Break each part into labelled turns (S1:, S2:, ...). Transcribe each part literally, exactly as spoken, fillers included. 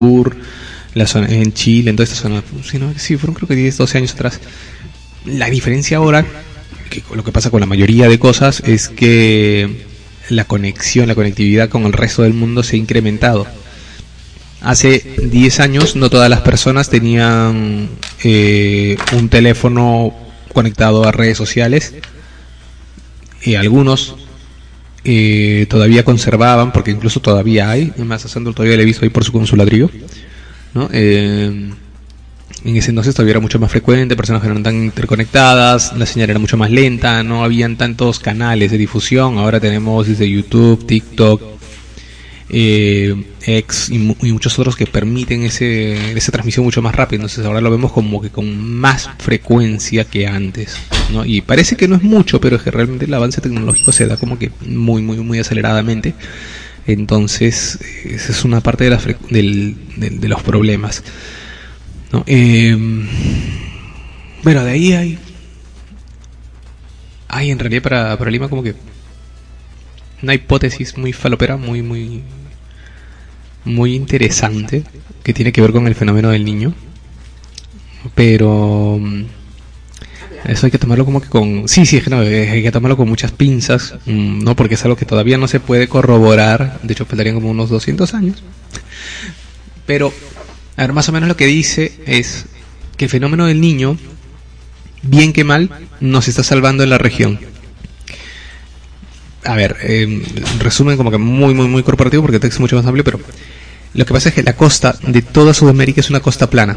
S1: la zona, en Chile, en toda esta zona, sí, no, sí, fueron creo que diez, doce años atrás. La diferencia ahora, que lo que pasa con la mayoría de cosas, es que la conexión, la conectividad con el resto del mundo se ha incrementado. Hace diez años no todas las personas tenían eh, un teléfono conectado a redes sociales, y algunos eh, todavía conservaban, porque incluso todavía hay, además a Sandro todavía le he visto ahí por su consulatrio, ¿no? Eh, en ese entonces todavía era mucho más frecuente, personas que no eran tan interconectadas, la señal era mucho más lenta, no habían tantos canales de difusión. Ahora tenemos desde YouTube, TikTok, eh, X y, mu- y muchos otros que permiten ese, esa transmisión mucho más rápido. Entonces ahora lo vemos como que con más frecuencia que antes, ¿no? Y parece que no es mucho, pero es que realmente el avance tecnológico se da como que muy, muy, muy aceleradamente. Entonces esa es una parte de, las frecu- del, del- de los problemas, ¿no? Eh, bueno, de ahí hay, hay en realidad para, para Lima como que una hipótesis muy falopera, muy, muy, muy interesante, que tiene que ver con el fenómeno del niño, pero mm, eso hay que tomarlo como que con, sí, sí, es que no, eh, hay que tomarlo con muchas pinzas, mm, no, porque es algo que todavía no se puede corroborar. De hecho faltarían como unos doscientos años, pero a ver, más o menos lo que dice es que el fenómeno del niño, bien que mal, nos está salvando en la región. A ver, eh, resumen como que muy, muy, muy corporativo, porque el texto es mucho más amplio, pero lo que pasa es que la costa de toda Sudamérica es una costa plana.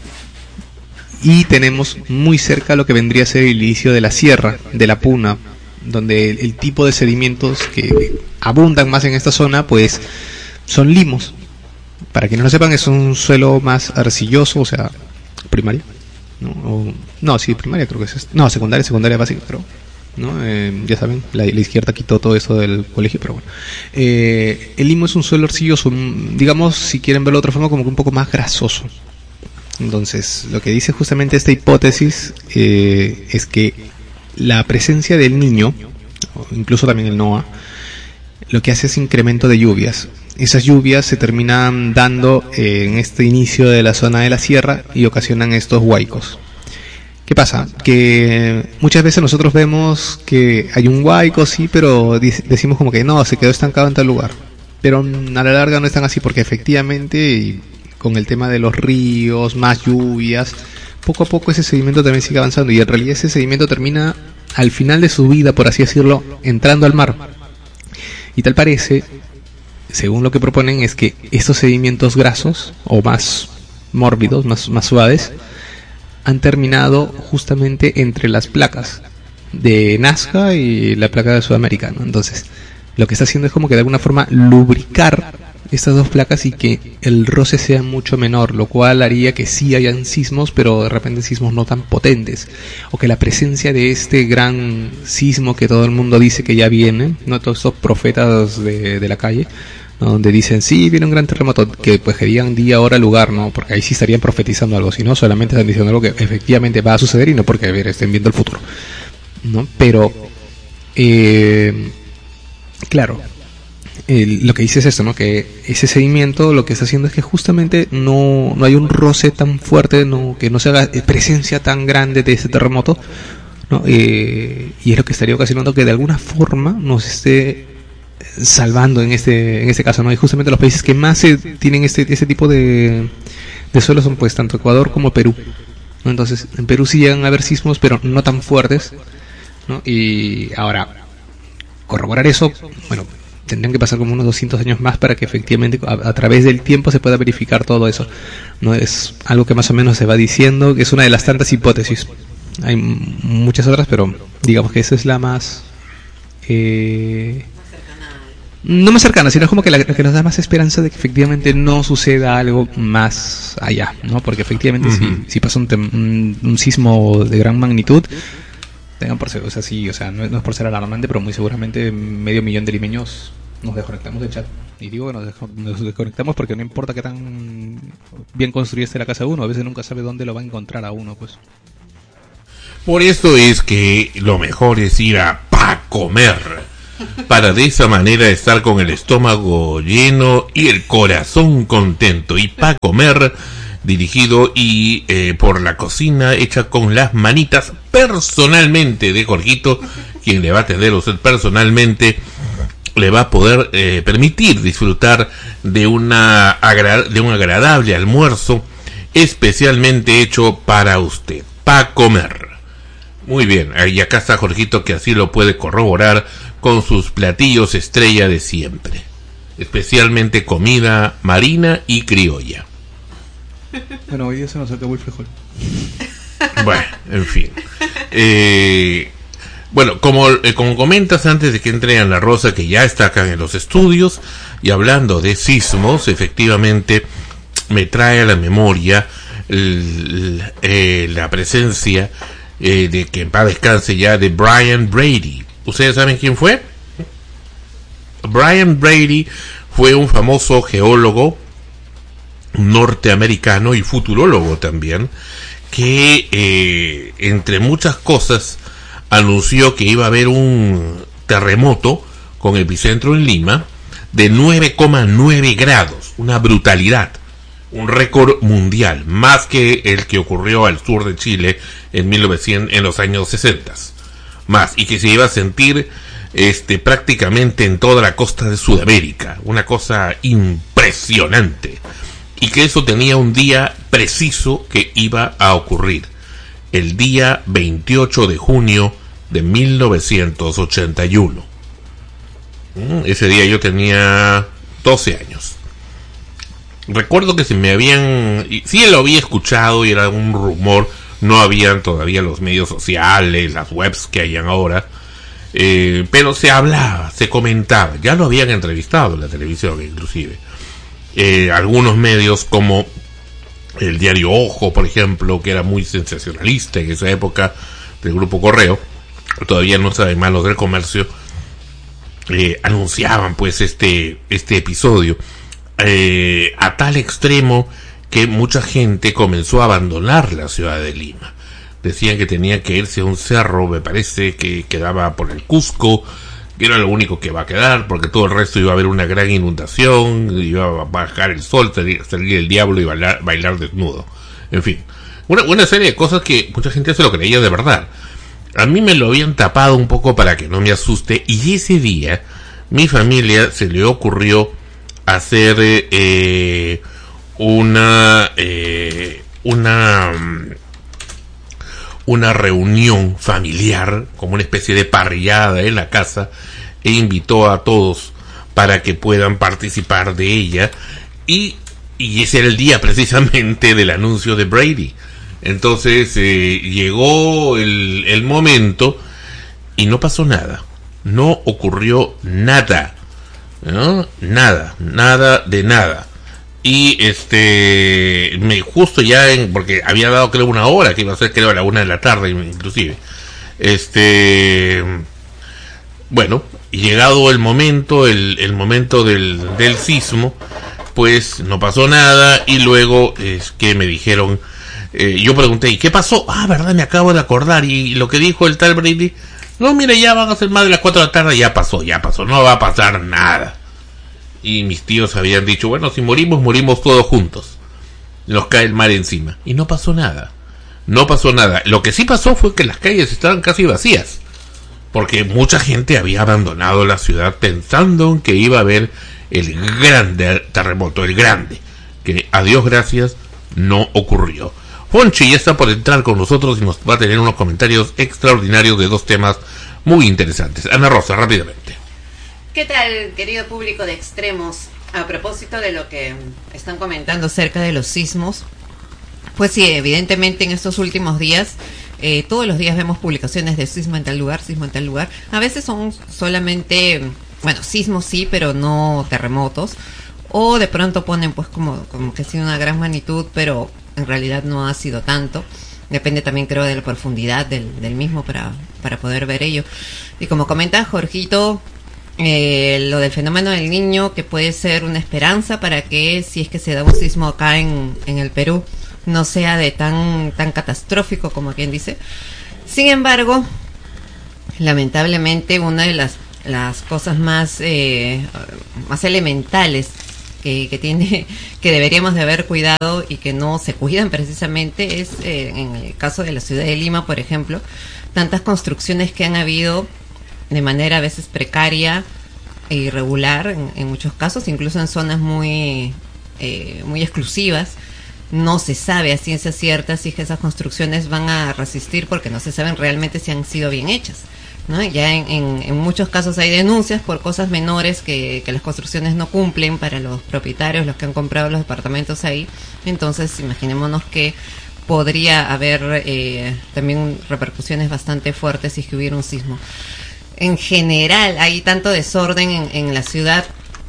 S1: Y tenemos muy cerca lo que vendría a ser el inicio de la sierra, de la Puna, donde el, el tipo de sedimentos que abundan más en esta zona, pues son limos. Para quienes no lo sepan, es un suelo más arcilloso, o sea, primaria, ¿no? O, no, sí, primaria creo que es esto. No, secundaria, secundaria básica, creo, ¿no? Eh, ya saben, la, la izquierda quitó todo eso del colegio, pero bueno. Eh, el limo es un suelo arcilloso, un, digamos, si quieren verlo de otra forma, como que un poco más grasoso. Entonces, lo que dice justamente esta hipótesis eh, es que la presencia del niño, o incluso también el NOAA, lo que hace es incremento de lluvias. Esas lluvias se terminan dando eh, en este inicio de la zona de la sierra y ocasionan estos huaicos. ¿Qué pasa? Que muchas veces nosotros vemos que hay un huaico, sí, pero decimos como que no, se quedó estancado en tal lugar. Pero a la larga no es tan así, porque efectivamente, y con el tema de los ríos, más lluvias, poco a poco ese sedimento también sigue avanzando, y en realidad ese sedimento termina al final de su vida, por así decirlo, entrando al mar. Y tal parece, según lo que proponen, es que estos sedimentos grasos, o más mórbidos, más, más suaves, han terminado justamente entre las placas de Nazca y la placa de Sudamérica, ¿no? Entonces, lo que está haciendo es como que de alguna forma lubricar estas dos placas y que el roce sea mucho menor, lo cual haría que sí hayan sismos, pero de repente sismos no tan potentes, o que la presencia de este gran sismo que todo el mundo dice que ya viene, no todos estos profetas de, de la calle, ¿no? Donde dicen sí viene un gran terremoto, que pues que digan día, hora, lugar, no, porque ahí sí estarían profetizando algo, si no solamente están diciendo algo que efectivamente va a suceder y no porque a ver, estén viendo el futuro, ¿no? Pero eh, claro, El, lo que dice es esto, ¿no? Que ese sedimento lo que está haciendo es que justamente no, no hay un roce tan fuerte, no, que no se haga presencia tan grande de ese terremoto, ¿no? Eh, y es lo que estaría ocasionando que de alguna forma nos esté salvando en este en este caso, ¿no? Y justamente los países que más se, tienen este ese tipo de, de suelos son pues tanto Ecuador como Perú, ¿no? Entonces en Perú sí llegan a haber sismos, pero no tan fuertes, ¿no? Y ahora corroborar eso, bueno, tendrían que pasar como unos doscientos años más para que efectivamente a, a través del tiempo se pueda verificar todo eso, no es algo que más o menos se va diciendo, que es una de las tantas hipótesis. Hay m- muchas otras, pero digamos que esa es la más eh, no más cercana, sino como que la la que nos da más esperanza de que efectivamente no suceda algo más allá, ¿no? Porque efectivamente uh-huh. si, si pasa un, tem- un, un sismo de gran magnitud, tengan por ser, o sea, sí, o sea, no, no es por ser alarmante, pero muy seguramente medio millón de limeños nos desconectamos del chat. Y digo que nos, dejo, nos desconectamos porque no importa qué tan bien construida esté la casa de uno, a veces nunca sabe dónde lo va a encontrar a uno, pues.
S2: Por esto es que lo mejor es ir a Pa Comer. para de esa manera estar con el estómago lleno y el corazón contento. Y para comer, dirigido y eh, por la cocina hecha con las manitas personalmente de Jorgito, quien le va a atender a usted personalmente, le va a poder eh, permitir disfrutar de una agra- de un agradable almuerzo especialmente hecho para usted, para comer. Muy bien, y acá está Jorgito, que así lo puede corroborar con sus platillos estrella de siempre, especialmente comida marina y criolla.
S1: Bueno, hoy día se nos acabó el frijol.
S2: Bueno, en fin. Eh, bueno, como, eh, como comentas antes de que entre Ana Rosa, que ya está acá en los estudios, y hablando de sismos, efectivamente me trae a la memoria el, eh, la presencia eh, de, que en paz descanse ya, de Brian Brady. ¿Ustedes saben quién fue? Brian Brady fue un famoso geólogo norteamericano y futurólogo también, que eh, entre muchas cosas anunció que iba a haber un terremoto con epicentro en Lima de nueve coma nueve grados, una brutalidad, un récord mundial, más que el que ocurrió al sur de Chile en mil novecientos, en los años sesenta, más, y que se iba a sentir este prácticamente en toda la costa de Sudamérica, una cosa impresionante. Y que eso tenía un día preciso que iba a ocurrir, el día veintiocho de junio de mil novecientos ochenta y uno. Ese día yo tenía doce años. Recuerdo que se me habían... Sí lo había escuchado y era un rumor, no habían todavía los medios sociales, las webs que hayan ahora, eh, pero se hablaba, se comentaba, ya lo habían entrevistado en la televisión inclusive. Eh, algunos medios como el diario Ojo, por ejemplo, que era muy sensacionalista en esa época, del Grupo Correo, todavía no saben más los del comercio, eh, anunciaban pues este este episodio eh, a tal extremo que mucha gente comenzó a abandonar la ciudad de Lima. Decían que tenía que irse a un cerro, me parece que quedaba por el Cusco, que era lo único que va a quedar, porque todo el resto iba a haber una gran inundación, iba a bajar el sol, salir, salir el diablo y bailar, bailar desnudo. En fin, una, una serie de cosas que mucha gente se lo creía de verdad. A mí me lo habían tapado un poco para que no me asuste, y ese día mi familia se le ocurrió hacer eh, una eh, una una reunión familiar, como una especie de parrillada en la casa, e invitó a todos para que puedan participar de ella, y, y ese era el día precisamente del anuncio de Brady. Entonces eh, llegó el, el momento y no pasó nada, no ocurrió nada, ¿no? Nada, nada de nada. Y este, me justo ya en, porque había dado creo una hora, que iba a ser creo a la una de la tarde inclusive, este, bueno, llegado el momento, el, el momento del, del sismo, pues no pasó nada. Y luego es que me dijeron, eh, yo pregunté, ¿y qué pasó? Ah, verdad, me acabo de acordar, y lo que dijo el tal Brady, no, mire, ya van a ser más de las cuatro de la tarde, ya pasó, ya pasó, no va a pasar nada. Y mis tíos habían dicho, bueno, si morimos, morimos todos juntos, nos cae el mar encima. Y no pasó nada, no pasó nada. Lo que sí pasó fue que las calles estaban casi vacías, porque mucha gente había abandonado la ciudad pensando que iba a haber el grande terremoto, el grande, que a Dios gracias no ocurrió. Fonchi ya está por entrar con nosotros y nos va a tener unos comentarios extraordinarios de dos temas muy interesantes. Ana Rosa, rápidamente.
S3: ¿Qué tal, querido público de Extremos? A propósito de lo que están comentando acerca de los sismos, pues sí, evidentemente en estos últimos días, eh, todos los días vemos publicaciones de sismo en tal lugar, sismo en tal lugar. A veces son solamente, bueno, sismos sí, pero no terremotos. O de pronto ponen pues como, como que ha sido una gran magnitud, pero en realidad no ha sido tanto. Depende también, creo, de la profundidad del, del mismo para, para poder ver ello. Y como comenta Jorgito, Eh, lo del fenómeno del niño, que puede ser una esperanza para que si es que se da un sismo acá en, en el Perú, no sea de tan, tan catastrófico como quien dice. Sin embargo, lamentablemente una de las las cosas más, eh, más elementales que, que tiene, que deberíamos de haber cuidado y que no se cuidan precisamente, es eh, en el caso de la ciudad de Lima, por ejemplo, tantas construcciones que han habido de manera a veces precaria e irregular en, en muchos casos, incluso en zonas muy eh, muy exclusivas. No se sabe a ciencia cierta si esas construcciones van a resistir, porque no se saben realmente si han sido bien hechas, ¿no? Ya en, en, en muchos casos hay denuncias por cosas menores que, que las construcciones no cumplen para los propietarios, los que han comprado los departamentos ahí. Entonces imaginémonos que podría haber eh, también repercusiones bastante fuertes si es que hubiera un sismo. En general hay tanto desorden en, en la ciudad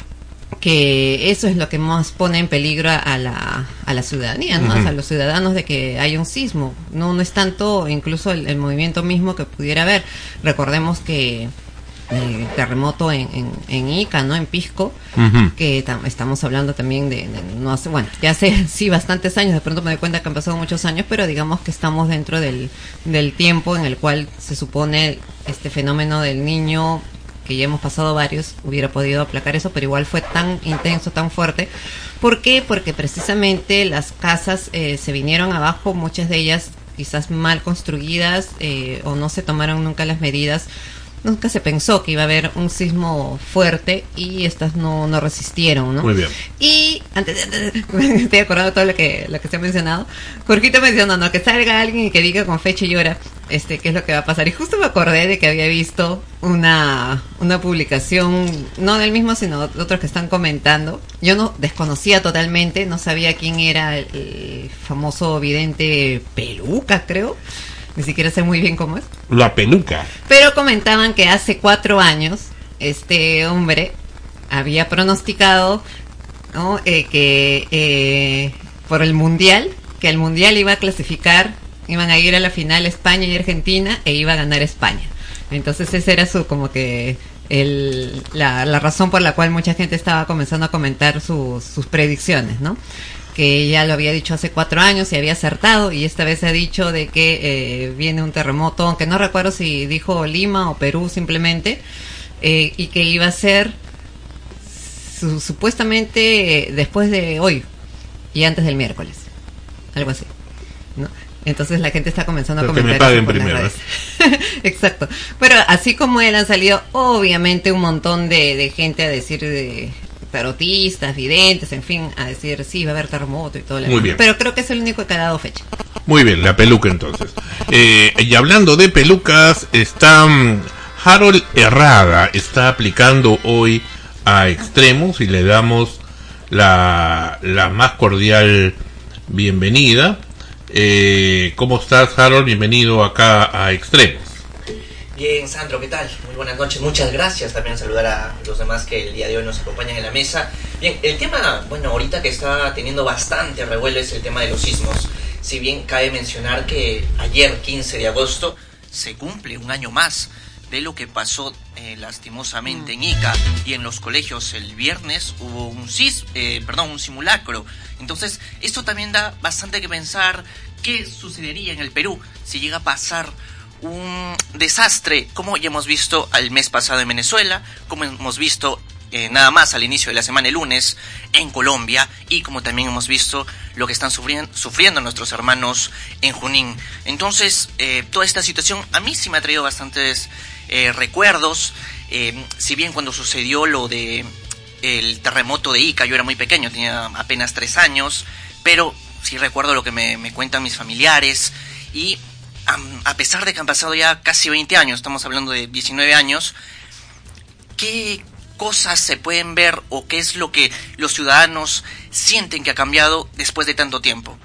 S3: que eso es lo que más pone en peligro a la, a la ciudadanía, ¿no? Uh-huh. A los ciudadanos, de que haya un sismo. No, no es tanto incluso el, el movimiento mismo que pudiera haber. Recordemos que el terremoto en, en, en Ica, ¿no? En Pisco, uh-huh. que tam- estamos hablando también de, de no hace, bueno, ya hace sí bastantes años, de pronto me doy cuenta que han pasado muchos años, pero digamos que estamos dentro del, del tiempo en el cual se supone este fenómeno del Niño, que ya hemos pasado varios, hubiera podido aplacar eso, pero igual fue tan intenso, tan fuerte. ¿Por qué? Porque precisamente las casas eh, se vinieron abajo, muchas de ellas quizás mal construidas, eh, o no se tomaron nunca las medidas. Nunca se pensó que iba a haber un sismo fuerte y estas no, no resistieron, ¿no?
S2: Muy bien.
S3: Y antes, me estoy acordando de todo lo que, lo que se ha mencionado. Jorgito mencionó, ¿no? Que salga alguien y que diga con fecha y hora este, qué es lo que va a pasar. Y justo me acordé de que había visto una, una publicación, no del mismo, sino de otros que están comentando. Yo no desconocía totalmente, no sabía quién era el, el famoso vidente Peluca, creo. Ni siquiera sé muy bien cómo es.
S2: La Peluca.
S3: Pero comentaban que hace cuatro años este hombre había pronosticado, ¿no? eh, que eh, por el Mundial, que el Mundial iba a clasificar, iban a ir a la final España y Argentina e iba a ganar España. Entonces esa era su como que el, la, la razón por la cual mucha gente estaba comenzando a comentar sus, sus predicciones, ¿no? Que ya lo había dicho hace cuatro años y había acertado, y esta vez se ha dicho de que eh, viene un terremoto, aunque no recuerdo si dijo Lima o Perú simplemente, eh, y que iba a ser su, supuestamente eh, después de hoy y antes del miércoles, algo así, ¿no? Entonces la gente está comenzando a comentar.
S2: Que me paguen primero.
S3: Exacto. Pero así como él, han salido obviamente un montón de, de gente a decir de tarotistas, videntes, en fin, a decir sí, va a haber terremoto y todo lo
S2: demás. Muy bien.
S3: Pero creo que es el único que ha dado fecha.
S2: Muy bien, la peluca entonces. Eh, y hablando de pelucas, está um, Harold Herrada, está aplicando hoy a Extremos y le damos la, la más cordial bienvenida. Eh, ¿Cómo estás, Harold? Bienvenido acá a Extremos.
S4: Bien, Sandro, ¿qué tal? Muy buenas noches, muchas gracias. También saludar a los demás que el día de hoy nos acompañan en la mesa. Bien, el tema, bueno, ahorita que está teniendo bastante revuelo es el tema de los sismos. Si bien cabe mencionar que ayer, quince de agosto, se cumple un año más de lo que pasó eh, lastimosamente en Ica, y en los colegios el viernes hubo un sis, eh, perdón, un simulacro. Entonces, esto también da bastante que pensar qué sucedería en el Perú si llega a pasar un desastre, como ya hemos visto el mes pasado en Venezuela, como hemos visto eh, nada más al inicio de la semana, el lunes, en Colombia, y como también hemos visto lo que están sufriendo, sufriendo nuestros hermanos en Junín. Entonces, eh, toda esta situación a mí sí me ha traído bastantes eh, recuerdos. Eh, si bien cuando sucedió lo de el terremoto de Ica, yo era muy pequeño, tenía apenas tres años, pero sí recuerdo lo que me, me cuentan mis familiares, y a pesar de que han pasado ya casi veinte años, estamos hablando de diecinueve años, ¿qué cosas se pueden ver o qué es lo que los ciudadanos sienten que ha cambiado después de tanto tiempo?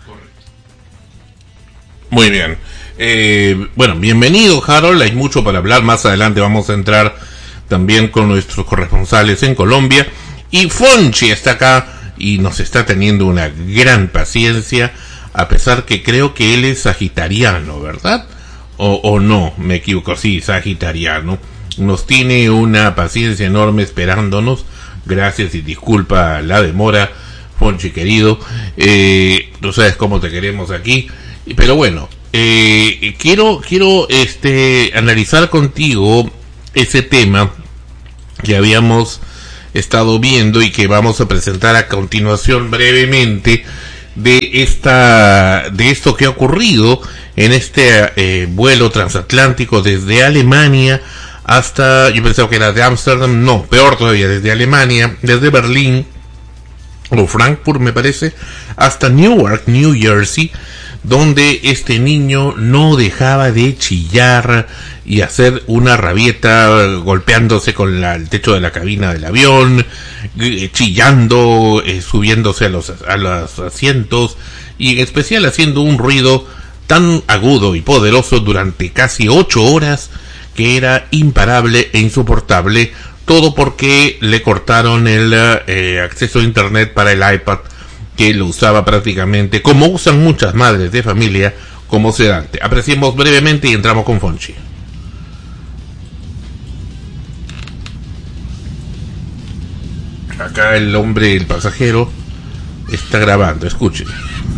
S2: Muy bien. Eh, bueno, bienvenido, Harold. Hay mucho para hablar. Más adelante vamos a entrar también con nuestros corresponsales en Colombia. Y Fonchi está acá y nos está teniendo una gran paciencia, a pesar que creo que él es sagitariano, ¿verdad? O, o no, me equivoco, sí, sagitariano. Nos tiene una paciencia enorme esperándonos. Gracias y disculpa la demora, Fonchi querido. Eh, tú sabes cómo te queremos aquí. Pero bueno, eh, quiero, quiero este, analizar contigo ese tema que habíamos estado viendo y que vamos a presentar a continuación brevemente de esta de esto que ha ocurrido en este eh, vuelo transatlántico desde Alemania hasta, yo pensaba que era de Ámsterdam, no, peor todavía, desde Alemania, desde Berlín o Frankfurt me parece, hasta Newark, New Jersey, donde este niño no dejaba de chillar y hacer una rabieta, golpeándose con la, el techo de la cabina del avión, eh, chillando, eh, subiéndose a los, a los asientos, y en especial haciendo un ruido tan agudo y poderoso durante casi ocho horas que era imparable e insoportable, todo porque le cortaron el eh, acceso a internet para el iPad, que lo usaba prácticamente, como usan muchas madres de familia, como sedante. Apreciemos brevemente y entramos con Fonchi. Acá el hombre, el pasajero, está grabando, escuchen.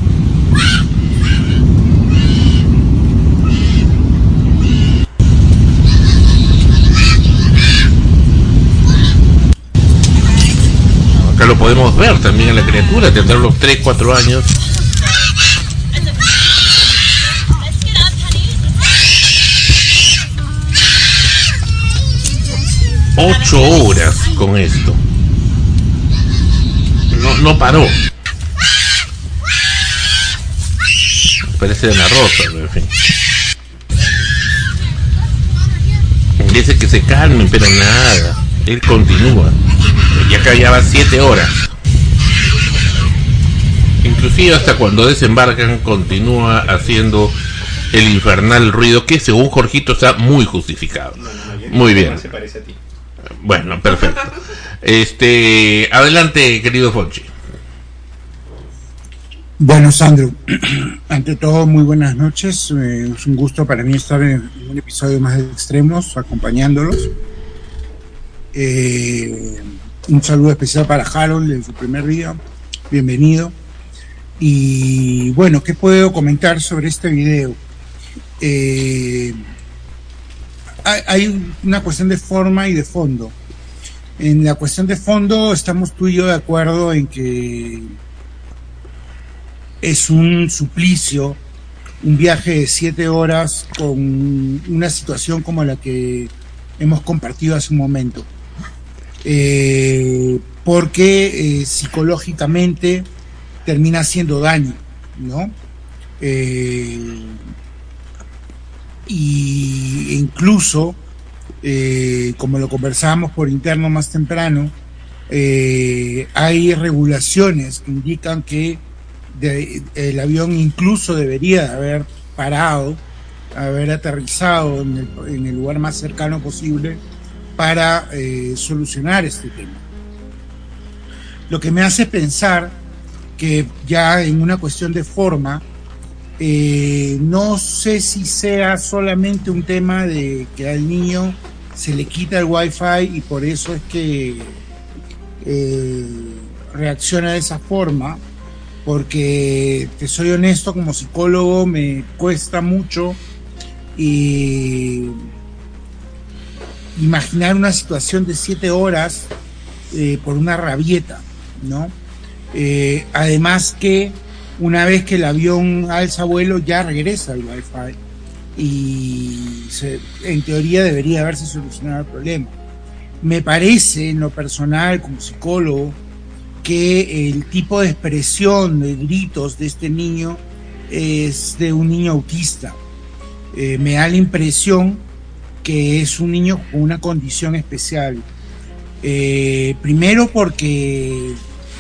S2: Acá lo podemos ver también a la criatura, tendrá unos tres, cuatro años. Ocho horas con esto. No, no paró. Parece de la rosa, pero en fin. Dice que se calmen, pero nada. Él continúa. Y acá ya va siete horas. Inclusive hasta cuando desembarcan continúa haciendo el infernal ruido que según Jorgito está muy justificado. Muy bien. Bueno, perfecto. Este, adelante, querido Fonchi.
S5: Bueno, Sandro, ante todo, muy buenas noches. Eh, es un gusto para mí estar en un episodio más de Extremos, acompañándolos. Eh, un saludo especial para Harold en su primer día. Bienvenido. Y bueno, ¿qué puedo comentar sobre este video? Eh, hay, hay una cuestión de forma y de fondo. En la cuestión de fondo estamos tú y yo de acuerdo en que es un suplicio, un viaje de siete horas con una situación como la que hemos compartido hace un momento. Eh, porque eh, psicológicamente termina haciendo daño, ¿no? Eh, y incluso, eh, como lo conversábamos por interno más temprano, eh, hay regulaciones que indican que de, el avión incluso debería haber parado, haber aterrizado en el, en el lugar más cercano posible para eh, solucionar este tema. Lo que me hace pensar que ya en una cuestión de forma, eh, no sé si sea solamente un tema de que al niño se le quita el wifi y por eso es que eh, reacciona de esa forma, porque te soy honesto, como psicólogo me cuesta mucho y imaginar una situación de siete horas eh, por una rabieta, ¿no? Eh, además que una vez que el avión alza vuelo ya regresa el wifi y se, en teoría debería haberse solucionado el problema. Me parece en lo personal como psicólogo que el tipo de expresión de gritos de este niño es de un niño autista. Eh, me da la impresión que es un niño con una condición especial. Eh, primero porque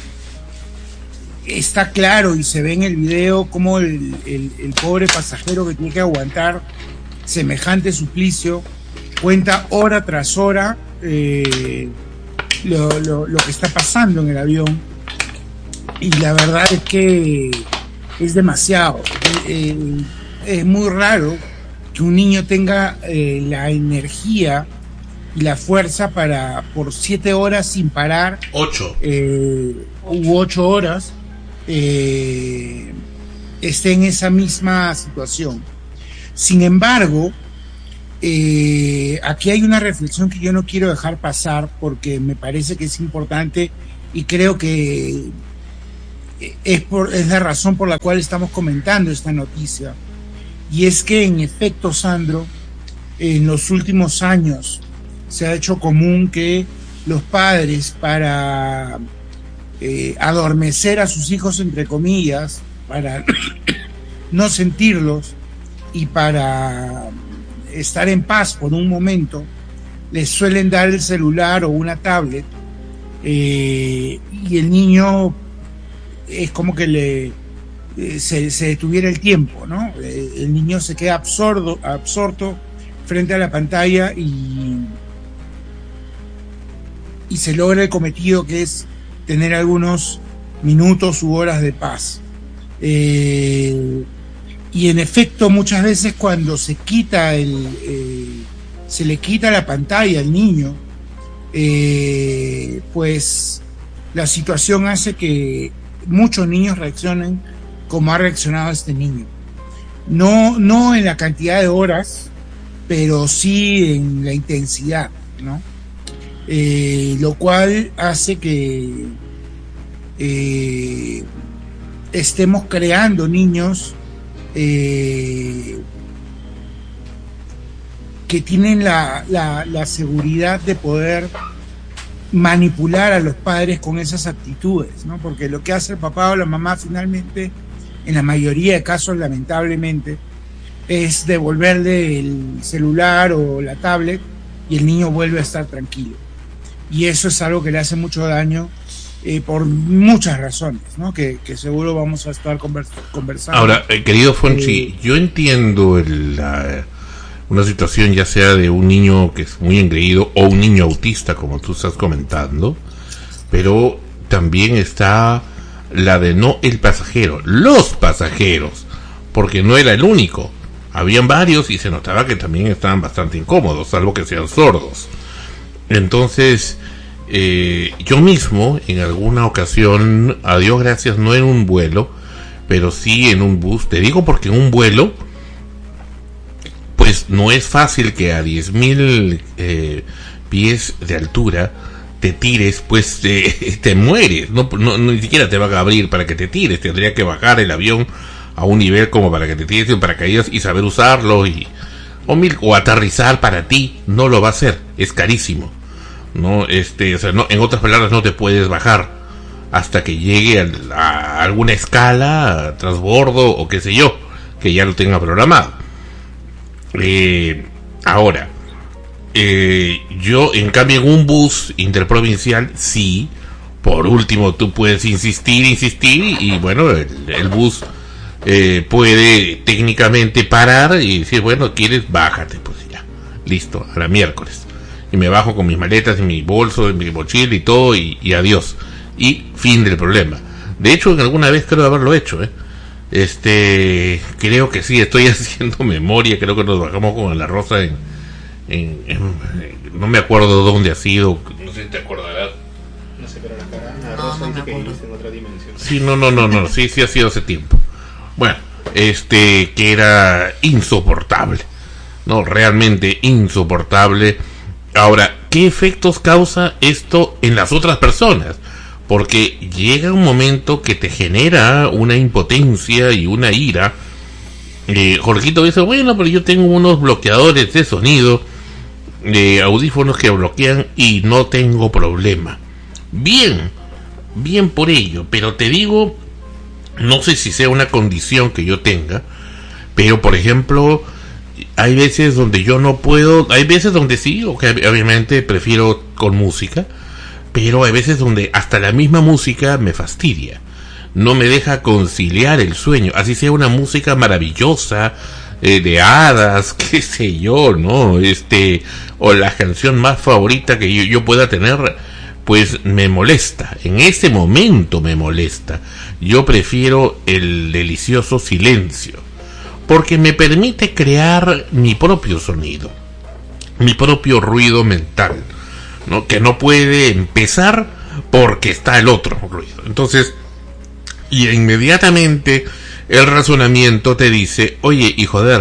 S5: está claro y se ve en el video cómo el, el, el pobre pasajero que tiene que aguantar semejante suplicio cuenta hora tras hora eh, lo, lo, lo que está pasando en el avión, y la verdad es que es demasiado. Eh, eh, es muy raro que un niño tenga eh, la energía y la fuerza para por siete horas sin parar,
S2: ocho
S5: eh, u ocho horas eh, esté en esa misma situación. Sin embargo, eh, aquí hay una reflexión que yo no quiero dejar pasar porque me parece que es importante y creo que es, por, es la razón por la cual estamos comentando esta noticia. Y es que en efecto, Sandro, en los últimos años se ha hecho común que los padres, para eh, adormecer a sus hijos, entre comillas, para no sentirlos y para estar en paz por un momento, les suelen dar el celular o una tablet, eh, y el niño es como que le eh, se, se detuviera el tiempo, ¿no? Eh, el niño se queda absorto, absorto frente a la pantalla y y se logra el cometido, que es tener algunos minutos u horas de paz. Eh, y en efecto, muchas veces cuando se quita el, eh, se le quita la pantalla al niño, eh, pues la situación hace que muchos niños reaccionen como ha reaccionado este niño. No, no en la cantidad de horas, pero sí en la intensidad, ¿no? Eh, lo cual hace que eh, estemos creando niños eh, que tienen la, la, la seguridad de poder manipular a los padres con esas actitudes, ¿no? Porque lo que hace el papá o la mamá finalmente, en la mayoría de casos lamentablemente, es devolverle el celular o la tablet y el niño vuelve a estar tranquilo. Y eso es algo que le hace mucho daño eh, por muchas razones, ¿no? Que, que seguro vamos a estar convers- conversando.
S2: Ahora, eh, querido Fonchi,
S5: eh,
S2: yo entiendo el, la, una situación ya sea de un niño que es muy engreído o un niño autista, como tú estás comentando, pero también está la de no el pasajero, los pasajeros, porque no era el único. Habían varios y se notaba que también estaban bastante incómodos, salvo que sean sordos. Entonces, eh, yo mismo, en alguna ocasión, a Dios gracias, no en un vuelo, pero sí en un bus. Te digo porque en un vuelo, pues no es fácil que a diez mil eh, pies de altura te tires, pues eh, te mueres. No, no, ni siquiera te van a abrir para que te tires. Tendría que bajar el avión a un nivel como para que te tires en paracaídas y saber usarlo y o, mil, o aterrizar para ti. No lo va a hacer, es carísimo. No, este, o sea, no, en otras palabras, no te puedes bajar hasta que llegue a, a alguna escala, a transbordo o qué sé yo, que ya lo tenga programado. Eh, ahora, eh, yo en cambio en un bus interprovincial, sí, por último tú puedes insistir, insistir y bueno, el, el bus eh, puede técnicamente parar y decir, bueno, quieres, bájate, pues ya, listo, a la miércoles. Y me bajo con mis maletas y mi bolso, y mi mochila y todo, y, y adiós. Y fin del problema. De hecho, alguna vez creo haberlo hecho, ¿eh? Este, creo que sí, estoy haciendo memoria, creo que nos bajamos con la Rosa en, en, en, en no me acuerdo dónde ha sido, no sé si te acordarás.
S1: No sé, pero la cara la Rosa dice que viviste en otra dimensión.
S2: Sí, no, no, no, no, sí, sí ha sido hace tiempo. Bueno, este, que era insoportable, no, realmente insoportable. Ahora, ¿qué efectos causa esto en las otras personas? Porque llega un momento que te genera una impotencia y una ira. Eh, Jorgito dice, bueno, pero yo tengo unos bloqueadores de sonido, eh, audífonos que bloquean y no tengo problema. Bien, bien por ello, pero te digo, no sé si sea una condición que yo tenga, pero por ejemplo, hay veces donde yo no puedo, hay veces donde sí, okay, obviamente prefiero con música, pero hay veces donde hasta la misma música me fastidia, no me deja conciliar el sueño, así sea una música maravillosa, eh, de hadas, qué sé yo, ¿no? Este, o la canción más favorita que yo, yo pueda tener, pues me molesta, en ese momento me molesta. Yo prefiero el delicioso silencio, porque me permite crear mi propio sonido, mi propio ruido mental, ¿no? Que no puede empezar porque está el otro ruido. Entonces, y inmediatamente el razonamiento te dice, oye, y joder,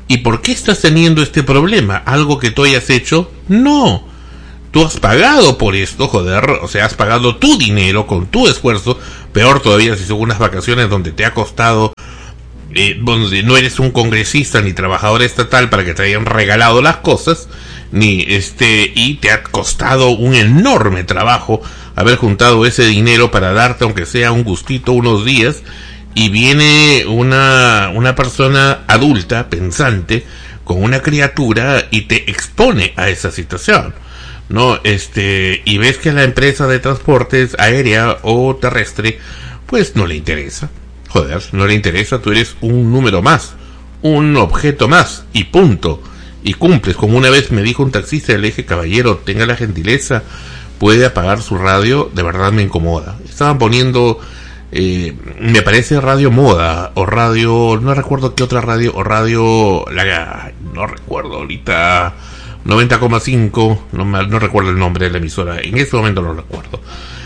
S2: ¿Y por qué estás teniendo este problema? ¿Algo que tú hayas hecho? No. Tú has pagado por esto, joder, o sea, has pagado tu dinero con tu esfuerzo, peor todavía si son unas vacaciones donde te ha costado, eh, donde no eres un congresista ni trabajador estatal para que te hayan regalado las cosas, ni este, y te ha costado un enorme trabajo haber juntado ese dinero para darte, aunque sea un gustito, unos días, y viene una, una persona adulta, pensante, con una criatura y te expone a esa situación. No, este, y ves que a la empresa de transportes aérea o terrestre, pues no le interesa. Joder, no le interesa, tú eres un número más, un objeto más, y punto. Y cumples. Como una vez me dijo un taxista, le dije, caballero, tenga la gentileza, puede apagar su radio, de verdad me incomoda. Estaban poniendo, eh, me parece Radio Moda, o Radio, no recuerdo qué otra radio, o Radio, la, no recuerdo ahorita, noventa coma cinco, no, no recuerdo el nombre de la emisora, en este momento no recuerdo.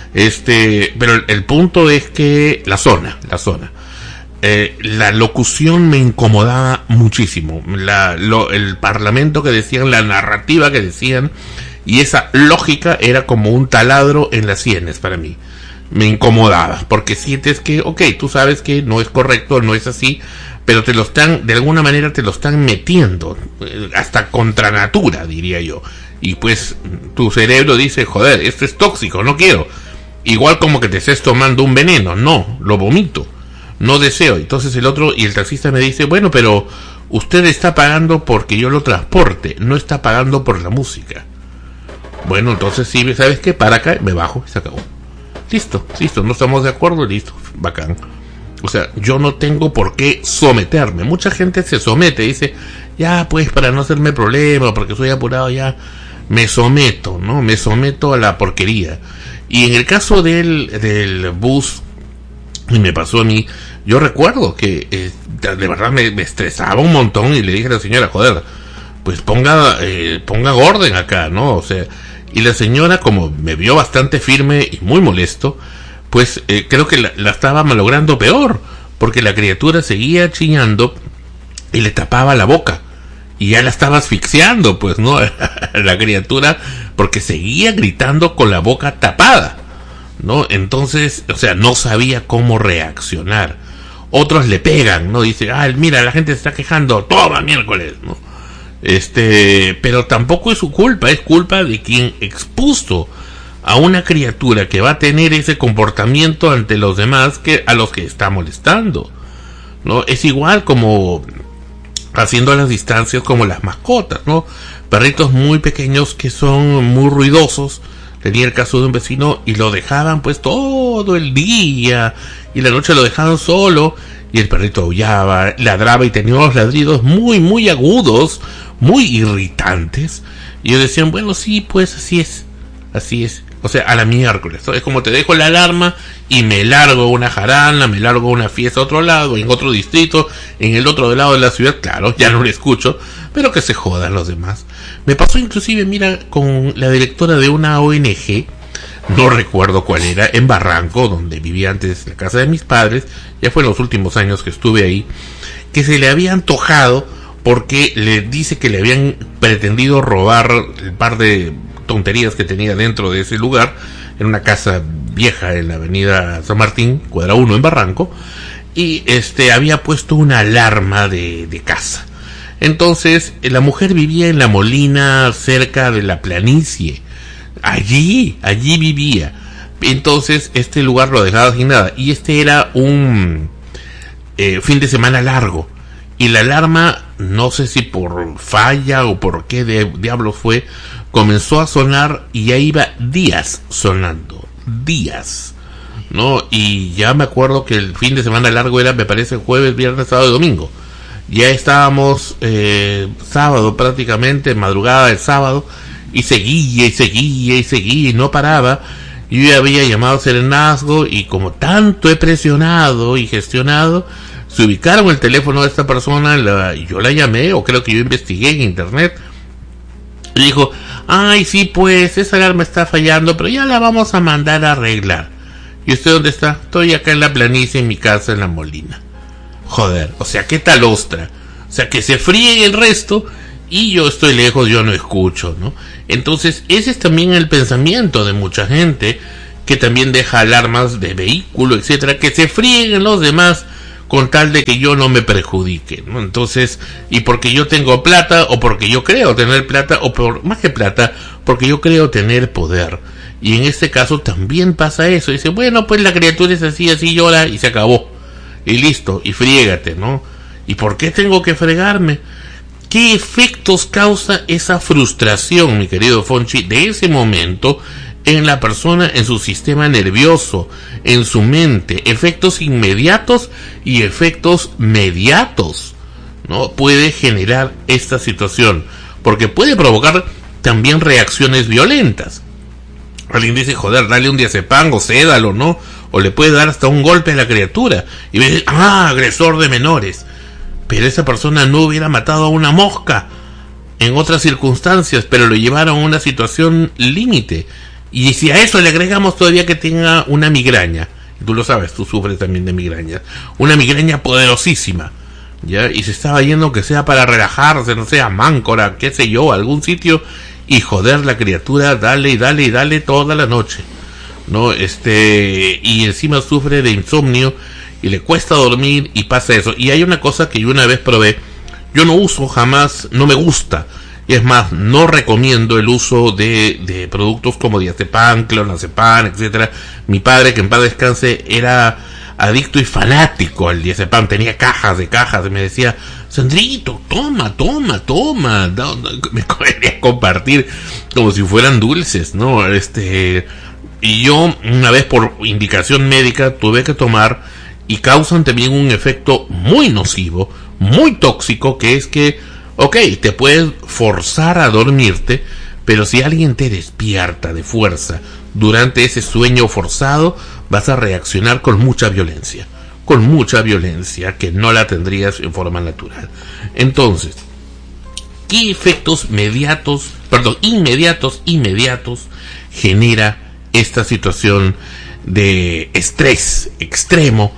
S2: Este, pero el, el punto es que la zona, la zona, eh, la locución me incomodaba muchísimo. La, lo, el parlamento que decían, la narrativa que decían, y esa lógica era como un taladro en las sienes para mí. Me incomodaba, porque sientes que, ok, tú sabes que no es correcto, no es así, pero te lo están, de alguna manera te lo están metiendo, hasta contra natura, diría yo. Y pues tu cerebro dice, joder, esto es tóxico, no quiero. Igual como que te estés tomando un veneno, no, lo vomito, no deseo. Entonces el otro, y el taxista me dice, bueno, pero usted está pagando porque yo lo transporte, no está pagando por la música. Bueno, entonces sí, ¿sabes qué? Para acá, me bajo y se acabó. Listo, listo, no estamos de acuerdo, listo, bacán. O sea, yo no tengo por qué someterme. Mucha gente se somete, dice, ya pues para no hacerme problema, porque soy apurado ya, me someto, ¿no? Me someto a la porquería. Y en el caso del, del bus, y me pasó a mí, yo recuerdo que eh, de verdad me, me estresaba un montón y le dije a la señora, joder, pues ponga, eh, ponga orden acá, ¿no? O sea, y la señora, como me vio bastante firme y muy molesto, pues eh, creo que la, la estaba malogrando peor, porque la criatura seguía chillando y le tapaba la boca, y ya la estaba asfixiando, pues, ¿no? La criatura, porque seguía gritando con la boca tapada, ¿no? Entonces, o sea, no sabía cómo reaccionar. Otros le pegan, ¿no? Dice, ah, mira, la gente se está quejando, toma miércoles, ¿no? Este, pero tampoco es su culpa, es culpa de quien expuso a una criatura que va a tener ese comportamiento ante los demás que a los que está molestando, ¿no? Es igual como haciendo a las distancias como las mascotas, ¿no? Perritos muy pequeños que son muy ruidosos. Tenía el caso de un vecino y lo dejaban pues todo el día y la noche lo dejaban solo y el perrito aullaba, ladraba y tenía unos ladridos muy muy agudos, muy irritantes, y ellos decían, bueno, sí, pues así es, así es. O sea, a la miércoles. Es como te dejo la alarma y me largo a una jarana, me largo a una fiesta a otro lado, en otro distrito, en el otro lado de la ciudad. Claro, ya no lo escucho, pero que se jodan los demás. Me pasó inclusive, mira, con la directora de una O N G, no recuerdo cuál era, en Barranco, donde vivía antes la casa de mis padres, ya fue en los últimos años que estuve ahí, que se le había antojado porque le dice que le habían pretendido robar el par de tonterías que tenía dentro de ese lugar, en una casa vieja en la avenida San Martín, cuadra uno en Barranco, y este había puesto una alarma de, de casa. Entonces, la mujer vivía en La Molina, cerca de la planicie. Allí, allí vivía. Entonces, este lugar lo dejaba sin nada. Y este era un eh, fin de semana largo. Y la alarma, no sé si por falla o por qué de, diablo fue, comenzó a sonar y ya iba días sonando. Días. ¿No? Y ya me acuerdo que el fin de semana largo era, me parece, jueves, viernes, sábado y domingo. Ya estábamos eh, sábado prácticamente, madrugada del sábado, y seguía y seguía y seguía y no paraba. Yo ya había llamado a Serenazgo y como tanto he presionado y gestionado, se ubicaron el teléfono de esta persona, la, yo la llamé, o creo que yo investigué en internet, y dijo, ay sí pues, esa alarma está fallando, pero ya la vamos a mandar a arreglar. ¿Y usted dónde está? Estoy acá en la planicie, en mi casa, en La Molina. Joder, o sea, ¿qué tal ostra? O sea, que se fríe el resto y yo estoy lejos, yo no escucho, ¿no? Entonces, ese es también el pensamiento de mucha gente que también deja alarmas de vehículo, etcétera, que se fríen los demás con tal de que yo no me perjudique, ¿no? Entonces, y porque yo tengo plata, o porque yo creo tener plata, o por más que plata, porque yo creo tener poder. Y en este caso también pasa eso. Dice, bueno, pues la criatura es así, así llora, y se acabó. Y listo, y friégate, ¿no? ¿Y por qué tengo que fregarme? ¿Qué efectos causa esa frustración, mi querido Fonchi, de ese momento en la persona, en su sistema nervioso, en su mente? Efectos inmediatos y efectos mediatos, ¿no? Puede generar esta situación, porque puede provocar también reacciones violentas. Alguien dice, joder, dale un diazepam o cédalo, ¿no? O le puede dar hasta un golpe a la criatura. Y dice, ah, agresor de menores. Pero esa persona no hubiera matado a una mosca en otras circunstancias, pero lo llevaron a una situación límite. Y si a eso le agregamos todavía que tenga una migraña, tú lo sabes, tú sufres también de migraña, una migraña poderosísima, ¿ya? Y se estaba yendo que sea para relajarse, no sé, a Máncora, qué sé yo, a algún sitio, y joder, la criatura, dale y dale y dale toda la noche, ¿no? Este, y encima sufre de insomnio, y le cuesta dormir, y pasa eso. Y hay una cosa que yo una vez probé, yo no uso jamás, no me gusta, y es más, no recomiendo el uso de, de productos como diazepam, clonazepam, etcétera. Mi padre, que en paz descanse, era adicto y fanático al diazepam, tenía cajas de cajas, y me decía, Sandrito, toma, toma, toma, no, no, me quería compartir como si fueran dulces, ¿no? Este, y yo una vez por indicación médica tuve que tomar, y causan también un efecto muy nocivo, muy tóxico, que es que, ok, te puedes forzar a dormirte, pero si alguien te despierta de fuerza durante ese sueño forzado, vas a reaccionar con mucha violencia, con mucha violencia que no la tendrías en forma natural. Entonces, ¿qué efectos mediatos, perdón, inmediatos, inmediatos genera esta situación de estrés extremo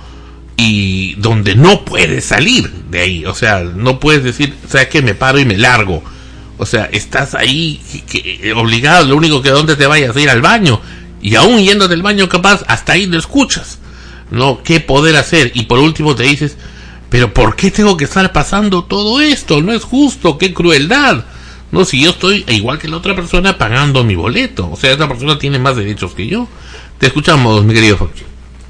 S2: y donde no puedes salir de ahí? O sea, no puedes decir, ¿sabes qué? Me paro y me largo. O sea, estás ahí que, que, obligado, lo único que donde te vayas a ir al baño, y aún yendo del baño capaz, hasta ahí lo escuchas, ¿no? ¿Qué poder hacer? Y por último te dices, pero ¿por qué tengo que estar pasando todo esto? No es justo, qué crueldad. No, si yo estoy igual que la otra persona pagando mi boleto, o sea, esa persona tiene más derechos que yo. Te escuchamos, mi querido Fonchi.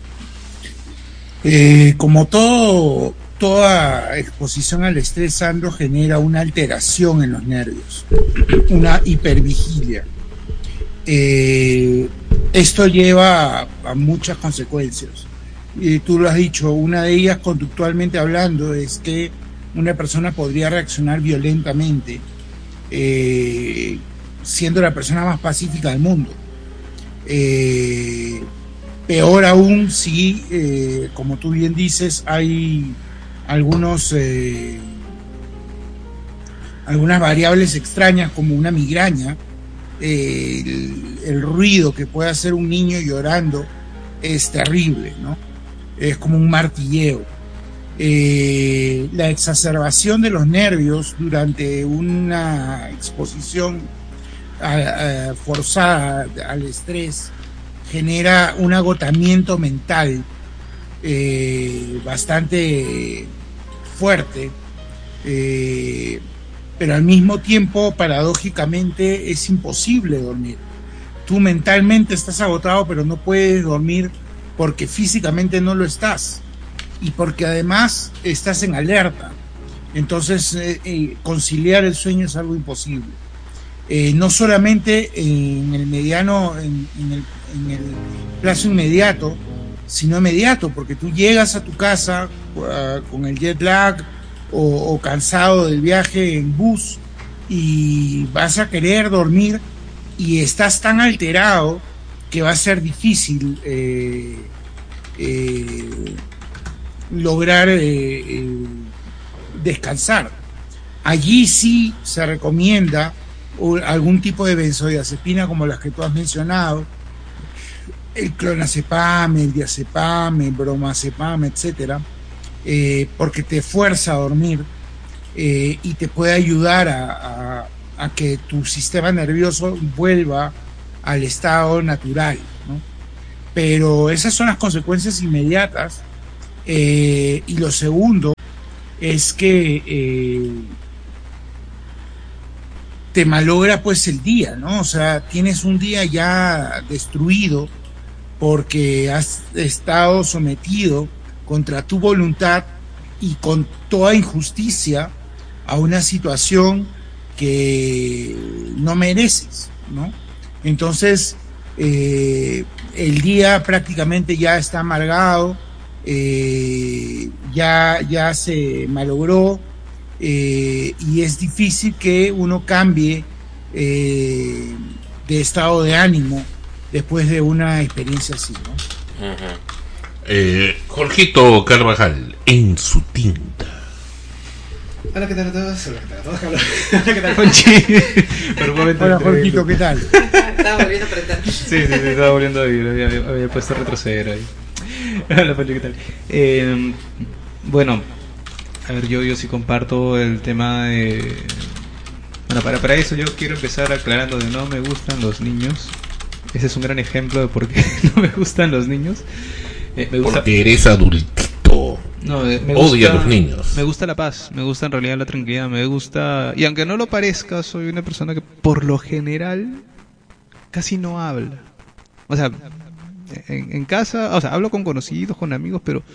S5: Eh, como todo, toda exposición al estrés, Sandro, genera una alteración en los nervios, una hipervigilia. Eh, esto lleva a, a muchas consecuencias. Y tú lo has dicho, una de ellas, conductualmente hablando, es que una persona podría reaccionar violentamente, eh, siendo la persona más pacífica del mundo. Eh, Peor aún si, eh, como tú bien dices, hay algunos eh, algunas variables extrañas como una migraña. Eh, el, el ruido que puede hacer un niño llorando es terrible, ¿no? Es como un martilleo. Eh, la exacerbación de los nervios durante una exposición a, a, forzada al estrés genera un agotamiento mental eh, bastante fuerte, eh, pero al mismo tiempo, paradójicamente, es imposible dormir. Tú mentalmente estás agotado, pero no puedes dormir porque físicamente no lo estás, y porque además estás en alerta. Entonces, eh, eh, conciliar el sueño es algo imposible. Eh, no solamente en el mediano, en, en, el, en el plazo inmediato, sino inmediato, porque tú llegas a tu casa uh, con el jet lag o, o cansado del viaje en bus y vas a querer dormir y estás tan alterado que va a ser difícil eh, eh, lograr eh, eh, descansar. Allí sí se recomienda o algún tipo de benzodiazepina como las que tú has mencionado, el clonazepam, el diazepam, el bromazepam, etcétera, eh, porque te fuerza a dormir. eh, y te puede ayudar a, a, a que tu sistema nervioso vuelva al estado natural, ¿no? Pero esas son las consecuencias inmediatas. Eh, y lo segundo es que eh, te malogra pues el día, ¿no? O sea, tienes un día ya destruido porque has estado sometido contra tu voluntad y con toda injusticia a una situación que no mereces, ¿no? Entonces, eh, el día prácticamente ya está amargado, eh, ya, ya se malogró, eh, y es difícil que uno cambie eh, de estado de ánimo después de una experiencia así, ¿no?
S2: Uh-huh. eh, Jorgito Carvajal, en su tinta.
S1: Hola, ¿qué tal a todos? Hola, ¿qué tal a todos? Hola, ¿qué tal, Conchi?
S5: Hola, Jorgito, ¿qué tal?
S3: Estaba volviendo a apretar.
S1: Sí, sí, sí, estaba volviendo a ir, había, había puesto retroceder ahí. Hola, Conchi, ¿qué tal? Eh, bueno, a ver, yo, yo sí comparto el tema de... Bueno, para, para eso yo quiero empezar aclarando de no me gustan los niños. Ese es un gran ejemplo de por qué no me gustan los niños. Eh, me gusta...
S2: Porque eres adultito.
S1: No, me gusta,
S2: odia a los niños.
S1: Me gusta la paz, me gusta en realidad la tranquilidad, me gusta... Y aunque no lo parezca, soy una persona que por lo general casi no habla. O sea, en, en casa, o sea, hablo con conocidos, con amigos, pero...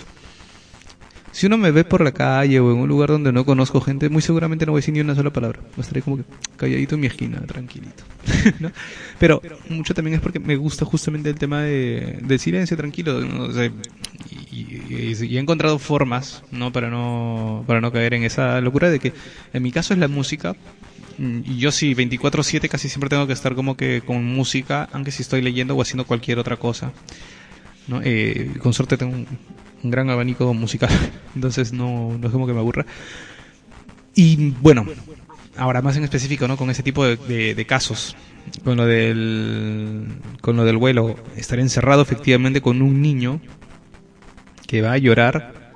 S1: Si uno me ve por la calle o en un lugar donde no conozco gente, muy seguramente no voy a decir ni una sola palabra. Estaré como que calladito en mi esquina, tranquilito. ¿No? Pero mucho también es porque me gusta justamente el tema de, del silencio tranquilo, ¿no? O sea, y, y, y he encontrado formas, ¿no? Para no para no caer en esa locura de que en mi caso es la música. Y yo sí, veinticuatro siete casi siempre tengo que estar como que con música, aunque si estoy leyendo o haciendo cualquier otra cosa, ¿no? Eh, con suerte tengo un, un gran abanico musical, entonces no, no es como que me aburra. Y bueno, ahora más en específico, ¿no? Con ese tipo de, de, de casos, con lo del con lo del vuelo, estar encerrado efectivamente con un niño que va a llorar,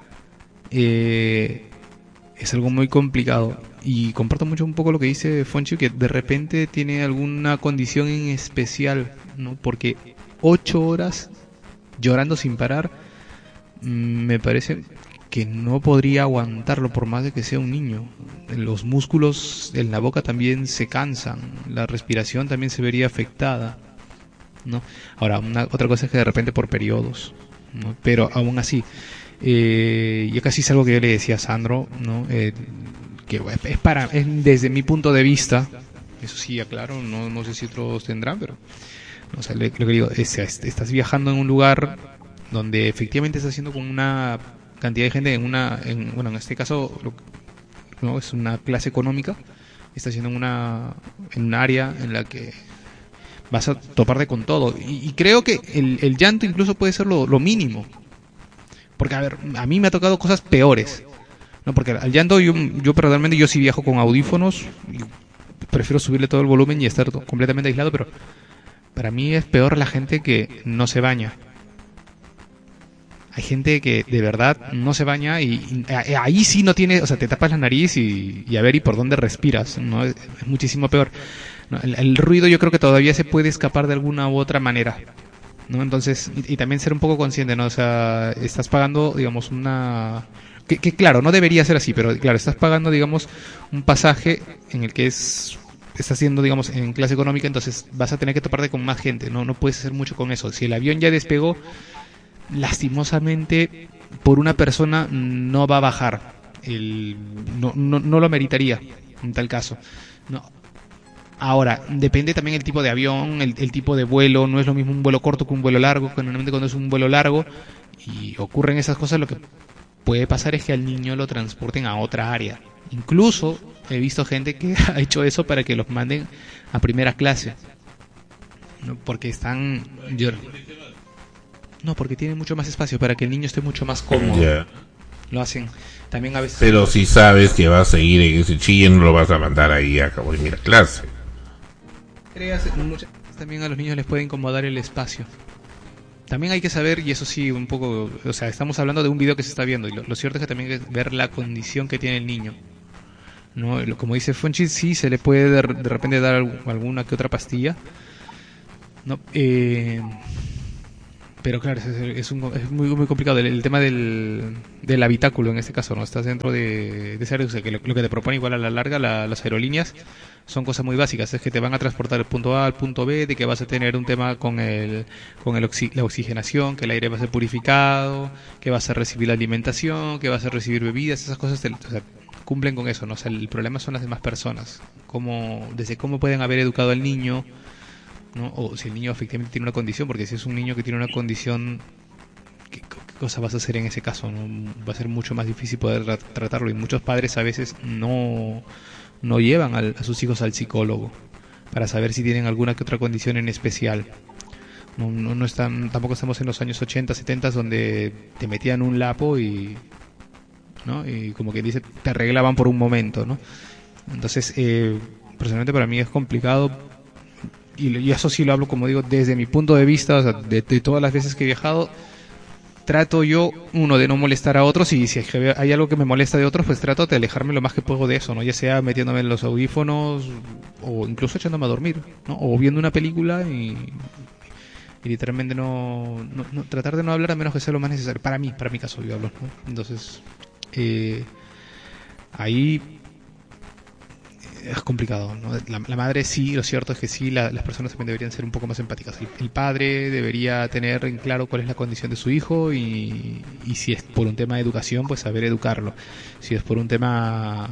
S1: eh, es algo muy complicado. Y comparto mucho un poco lo que dice Fonchi, que de repente tiene alguna condición en especial, ¿no? Porque ocho horas llorando sin parar, me parece que no podría aguantarlo por más de que sea un niño. Los músculos en la boca también se cansan, la respiración también se vería afectada, ¿no? Ahora, una, otra cosa es que de repente por periodos, ¿no? Pero aún así, eh, y casi es algo que yo le decía a Sandro, ¿no? Eh, que es para, es desde mi punto de vista, eso sí aclaro, no, no sé si otros tendrán, pero o sea, lo que digo es, estás viajando en un lugar donde efectivamente estás haciendo con una cantidad de gente en una, en, bueno, en este caso lo, no es una clase económica, estás haciendo en una en un área en la que vas a toparte con todo, y, y creo que el, el llanto incluso puede ser lo, lo mínimo, porque a ver, a mí me ha tocado cosas peores, no, porque al llanto yo, yo personalmente yo sí viajo con audífonos y prefiero subirle todo el volumen y estar completamente aislado, pero para mí es peor la gente que no se baña. Hay gente que de verdad no se baña y, y ahí sí no tiene, o sea, te tapas la nariz y, y a ver y por dónde respiras, ¿no? Es, es muchísimo peor, ¿no? El, el ruido yo creo que todavía se puede escapar de alguna u otra manera, ¿no? Entonces, y, y también ser un poco consciente, ¿no? O sea, estás pagando, digamos, una... Que, que claro, no debería ser así, pero claro, estás pagando, digamos, un pasaje en el que es... estás haciendo, digamos, en clase económica, entonces vas a tener que toparte con más gente, no no puedes hacer mucho con eso. Si el avión ya despegó, lastimosamente por una persona no va a bajar, el, no, no, no lo meritaría en tal caso, no. Ahora, depende también el tipo de avión, el, el tipo de vuelo, no es lo mismo un vuelo corto que un vuelo largo. Generalmente cuando es un vuelo largo y ocurren esas cosas, lo que puede pasar es que al niño lo transporten a otra área. Incluso he visto gente que ha hecho eso para que los manden a primera clase, ¿no? Porque están... Yo... No, porque tienen mucho más espacio para que el niño esté mucho más cómodo. Yeah. Lo hacen también a veces.
S2: Pero si sabes que va a seguir en ese chille, no lo vas a mandar ahí a cabo de mira clase.
S1: Muchas veces también a los niños les puede incomodar el espacio. También hay que saber, y eso sí, un poco, o sea, estamos hablando de un video que se está viendo, y lo, lo cierto es que también hay que ver la condición que tiene el niño, ¿no? Como dice Fonchi, sí se le puede de, de repente dar alguna que otra pastilla, ¿no? Eh, pero claro, es, es, un, es muy, muy complicado el, el tema del, del habitáculo en este caso, ¿no? Estás dentro de, de ese área, o sea, que lo, lo que te propone igual a la larga la, las aerolíneas son cosas muy básicas, es que te van a transportar del punto A al punto B, de que vas a tener un tema con el con el oxi, la oxigenación, que el aire va a ser purificado, que vas a recibir la alimentación, que vas a recibir bebidas, esas cosas te, o sea, cumplen con eso, ¿no? O sea, el problema son las demás personas, cómo, desde cómo pueden haber educado al niño, ¿no? O si el niño efectivamente tiene una condición, porque si es un niño que tiene una condición, ¿qué, qué cosa vas a hacer en ese caso? ¿No? Va a ser mucho más difícil poder tra- tratarlo, y muchos padres a veces no, no llevan al, a sus hijos al psicólogo para saber si tienen alguna que otra condición en especial. No, no, no están, tampoco estamos en los años ochenta, setenta donde te metían un lapo y, ¿no? Y como que dice, te arreglaban por un momento, ¿no? Entonces, eh, personalmente para mí es complicado. Y eso sí lo hablo, como digo, desde mi punto de vista, o sea, de, de todas las veces que he viajado, trato yo, uno, de no molestar a otros, y si hay algo que me molesta de otros, pues trato de alejarme lo más que puedo de eso, ¿no? Ya sea metiéndome en los audífonos, o incluso echándome a dormir, ¿no? O viendo una película y, y literalmente no, no, no, tratar de no hablar a menos que sea lo más necesario. Para mí, para mi caso yo hablo, ¿no? Entonces, eh, ahí es complicado, ¿no? La, la madre sí, lo cierto es que sí, la, las personas también deberían ser un poco más empáticas. El, el padre debería tener en claro cuál es la condición de su hijo, y, y si es por un tema de educación, pues saber educarlo. Si es por un tema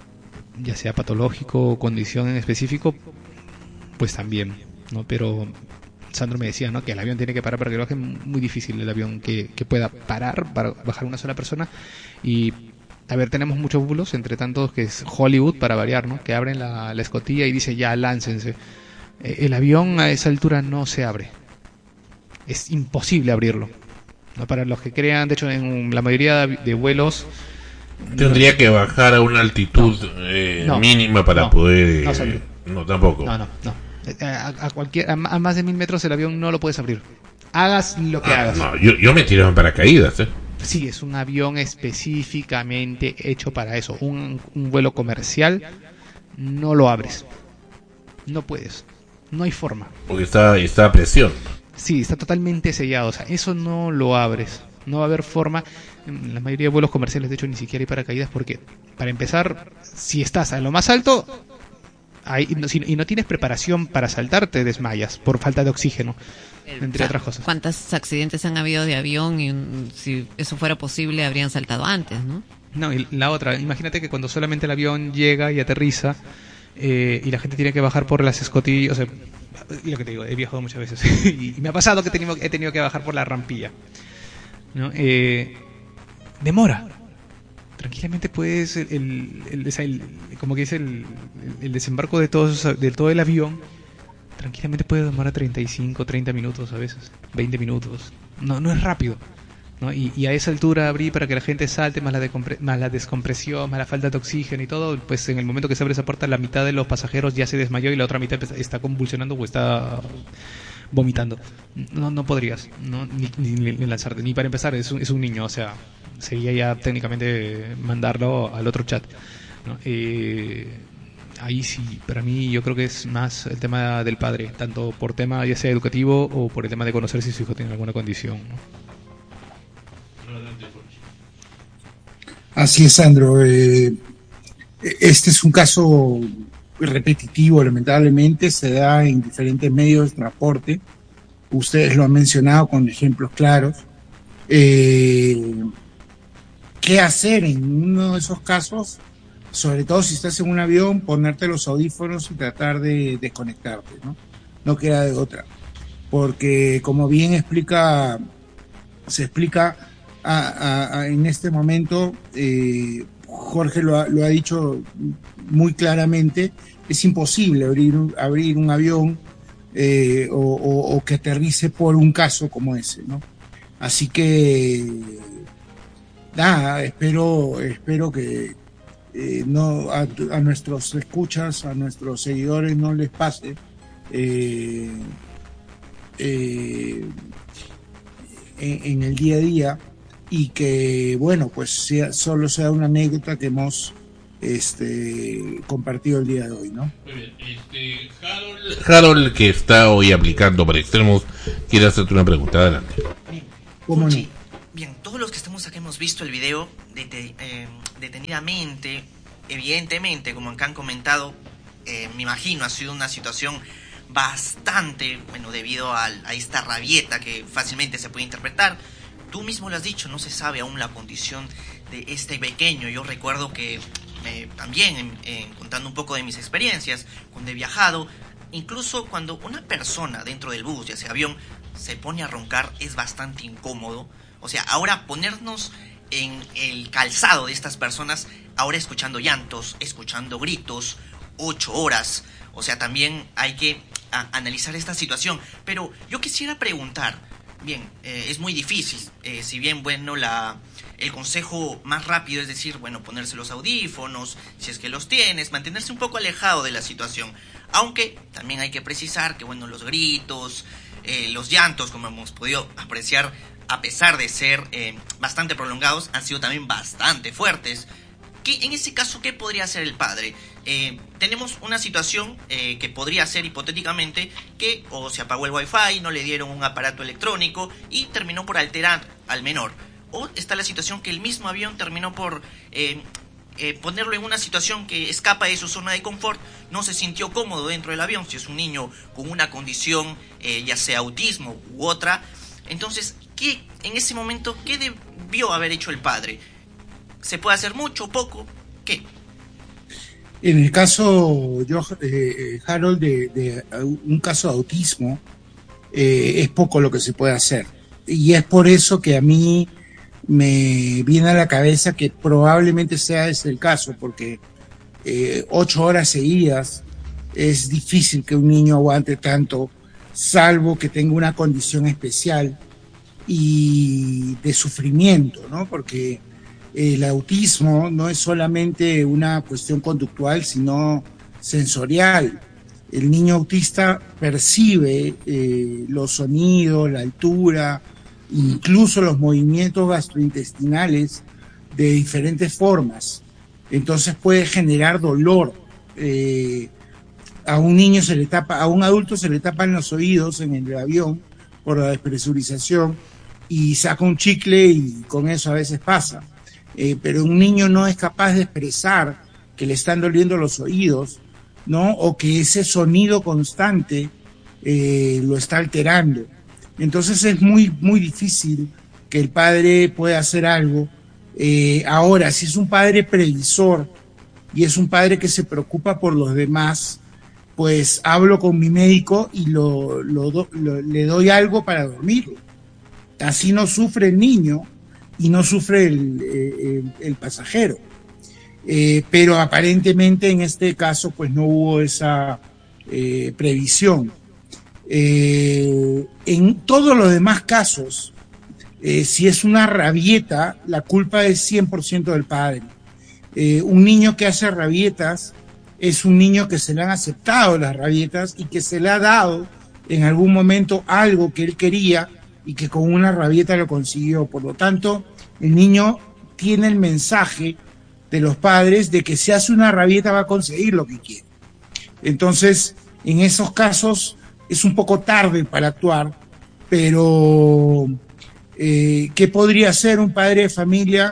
S1: ya sea patológico o condición en específico, pues también, ¿no? Pero Sandro me decía, ¿no?, que el avión tiene que parar para que lo bajen. Muy difícil el avión que, que pueda parar para bajar una sola persona. Y a ver, tenemos muchos bulos, entre tantos que es Hollywood, para variar, ¿no? Que abren la, la escotilla y dice, ya, láncense. Eh, el avión a esa altura no se abre. Es imposible abrirlo, ¿no? Para los que crean, de hecho, en la mayoría de vuelos...
S2: Tendría no, que bajar a una altitud no, eh, no, mínima para
S1: no,
S2: poder...
S1: No,
S2: eh, no, tampoco.
S1: No, no, no. A, a, cualquier, a, a más de mil metros el avión no lo puedes abrir. Hagas lo que
S2: ah,
S1: hagas.
S2: No, yo, yo me tiro en paracaídas, ¿eh?
S1: Sí, es un avión específicamente hecho para eso. Un, un vuelo comercial no lo abres. No puedes. No hay forma.
S2: Porque está, está a presión.
S1: Sí, está totalmente sellado. O sea, eso no lo abres. No va a haber forma. En la mayoría de vuelos comerciales, de hecho, ni siquiera hay paracaídas, porque, para empezar, si estás a lo más alto, ahí, y no tienes preparación para saltar, te desmayas por falta de oxígeno, entre otras cosas.
S3: ¿Cuántos accidentes han habido de avión? Y um, si eso fuera posible, habrían saltado antes, ¿no?
S1: No, y la otra, imagínate que cuando solamente el avión llega y aterriza, eh, y la gente tiene que bajar por las escotillas, o sea, lo que te digo, he viajado muchas veces, y me ha pasado que he tenido, he tenido que bajar por la rampilla, ¿no? Eh, demora. Tranquilamente puedes, el, el, el, el, como que dice, el, el desembarco de, todos, de todo el avión, tranquilamente puede demorar treinta y cinco, treinta minutos a veces, veinte minutos. No, no es rápido, ¿no? Y, y a esa altura abrí para que la gente salte, más la, decompre- más la descompresión, más la falta de oxígeno y todo, pues en el momento que se abre esa puerta, la mitad de los pasajeros ya se desmayó y la otra mitad está convulsionando o está vomitando. No, no podrías, ¿no? Ni, ni, ni lanzarte, ni para empezar, es un, es un niño, o sea, sería ya técnicamente mandarlo al otro chat, ¿no? Eh, ahí sí, para mí yo creo que es más el tema del padre, tanto por tema ya sea educativo o por el tema de conocer si su hijo tiene alguna condición, ¿no?
S5: Así es, Sandro. Eh, este es un caso repetitivo, lamentablemente, se da en diferentes medios de transporte. Ustedes lo han mencionado con ejemplos claros. Eh, ¿Qué hacer en uno de esos casos? Sobre todo si estás en un avión, ponerte los audífonos y tratar de desconectarte, ¿no? No queda de otra. Porque, como bien explica, se explica a, a, a, en este momento, eh, Jorge lo ha, lo ha dicho muy claramente, es imposible abrir, abrir un avión eh, o, o, o que aterrice por un caso como ese, ¿no? Así que, nada, espero, espero que eh, no a, a nuestros escuchas, a nuestros seguidores no les pase eh, eh, en, en el día a día, y que, bueno, pues sea, solo sea una anécdota que hemos este compartido el día de hoy, ¿no?
S2: Muy bien. Este, Harold, Harold, que está hoy aplicando para extremos, quiere hacerte una pregunta. Adelante.
S4: Bien,
S5: ¿Cómo no?
S4: Fuchi, bien, todos los que estamos acá hemos visto el video dete- eh, detenidamente, evidentemente, como acá han comentado, eh, me imagino ha sido una situación bastante, bueno, debido a, a esta rabieta que fácilmente se puede interpretar. Tú mismo lo has dicho, no se sabe aún la condición de este pequeño. Yo recuerdo que eh, también, en, en, contando un poco de mis experiencias, cuando he viajado, incluso cuando una persona dentro del bus, ya sea avión, se pone a roncar, es bastante incómodo. O sea, ahora ponernos en el calzado de estas personas, ahora escuchando llantos, escuchando gritos, ocho horas. O sea, también hay que a, analizar esta situación. Pero yo quisiera preguntar, bien, eh, es muy difícil, eh, si bien, bueno, la... el consejo más rápido es decir, bueno, ponerse los audífonos, si es que los tienes, mantenerse un poco alejado de la situación. Aunque también hay que precisar que, bueno, los gritos, eh, los llantos, como hemos podido apreciar, a pesar de ser eh, bastante prolongados, han sido también bastante fuertes. ¿Qué, en ese caso, qué podría hacer el padre? Eh, tenemos una situación eh, que podría ser hipotéticamente que o se apagó el wifi, no le dieron un aparato electrónico y terminó por alterar al menor. O está la situación que el mismo avión terminó por eh, eh, ponerlo en una situación que escapa de su zona de confort, no se sintió cómodo dentro del avión, si es un niño con una condición, eh, ya sea autismo u otra. Entonces, ¿qué, en ese momento, qué debió haber hecho el padre? ¿Se puede hacer mucho, poco? ¿Qué?
S5: En el caso, yo, eh, Harold, de, de un caso de autismo, eh, es poco lo que se puede hacer. Y es por eso que a mí me viene a la cabeza que probablemente sea ese el caso, porque eh, ocho horas seguidas es difícil que un niño aguante tanto, salvo que tenga una condición especial y de sufrimiento, ¿no? Porque el autismo no es solamente una cuestión conductual, sino sensorial. El niño autista percibe eh, los sonidos, la altura, incluso los movimientos gastrointestinales de diferentes formas. Entonces puede generar dolor. Eh, a un niño se le tapa, a un adulto se le tapan los oídos en el avión por la despresurización y saca un chicle y con eso a veces pasa. Eh, pero un niño no es capaz de expresar que le están doliendo los oídos, ¿no? O que ese sonido constante eh, lo está alterando. Entonces es muy, muy difícil que el padre pueda hacer algo. Eh, ahora, si es un padre previsor y es un padre que se preocupa por los demás, pues hablo con mi médico y lo, lo, lo, le doy algo para dormirlo. Así no sufre el niño y no sufre el, el, el pasajero. Eh, pero aparentemente en este caso pues no hubo esa eh, previsión. Eh, en todos los demás casos, eh, si es una rabieta, la culpa es cien por ciento del padre. Eh, un niño que hace rabietas es un niño que se le han aceptado las rabietas y que se le ha dado en algún momento algo que él quería y que con una rabieta lo consiguió. Por lo tanto, el niño tiene el mensaje de los padres de que si hace una rabieta va a conseguir lo que quiere. Entonces, en esos casos es un poco tarde para actuar, pero eh, ¿qué podría hacer un padre de familia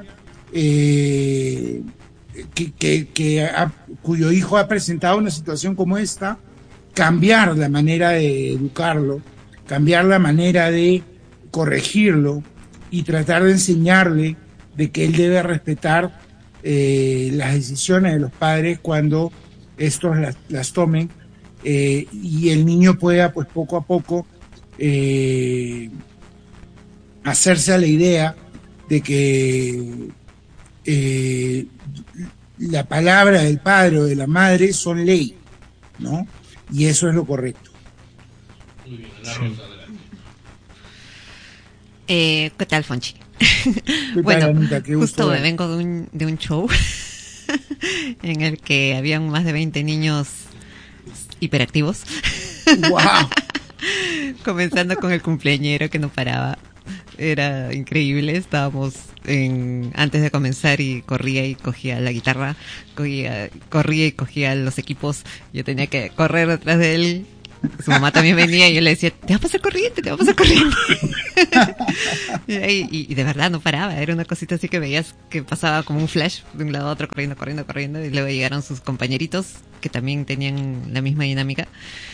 S5: eh, que, que, que ha, cuyo hijo ha presentado una situación como esta? Cambiar la manera de educarlo, cambiar la manera de corregirlo y tratar de enseñarle de que él debe respetar eh, las decisiones de los padres cuando estos las, las tomen, eh, y el niño pueda pues poco a poco eh, hacerse a la idea de que eh, la palabra del padre o de la madre son ley, ¿no? Y eso es lo correcto.
S2: Muy bien, Ana Rosa, adelante.
S3: Eh, ¿Qué tal, Fonchi?
S5: ¿Qué
S3: Bueno,
S5: tal, Anita? Qué gusto
S3: justo me
S5: ver.
S3: vengo de un, de un show en el que habían más de veinte niños hiperactivos.
S5: ¡Wow!
S3: Comenzando con el cumpleañero que no paraba. era increíble. Estábamos en, antes de comenzar y corría y cogía la guitarra, cogía, corría y cogía los equipos. Yo tenía que correr detrás de él. Su mamá también venía y yo le decía, te va a pasar corriente, te va a pasar corriente. y, y, y de verdad no paraba, era una cosita así que veías que pasaba como un flash de un lado a otro, corriendo, corriendo, corriendo. Y luego llegaron sus compañeritos que también tenían la misma dinámica.